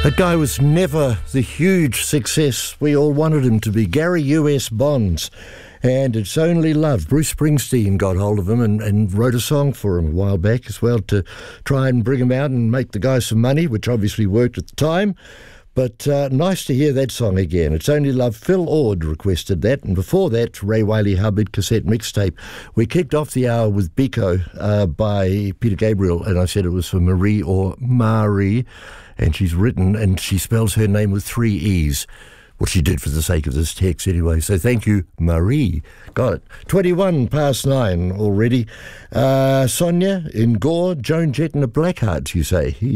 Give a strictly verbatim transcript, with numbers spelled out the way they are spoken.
That guy was never the huge success we all wanted him to be. Gary U S Bonds. And It's Only Love. Bruce Springsteen got hold of him and, and wrote a song for him a while back as well to try and bring him out and make the guy some money, which obviously worked at the time. But uh, nice to hear that song again. It's Only Love. Phil Ord requested that. And before that, Ray Wiley Hubbard cassette mixtape. We kicked off the hour with Biko uh, by Peter Gabriel. And I said it was for Marie or Marie. And she's written, and she spells her name with three E's. Well, she did for the sake of this text anyway. So thank you, Marie. Got it. twenty-one past nine already. Uh, Sonia in Gore, Joan Jett and the Blackhearts, you say.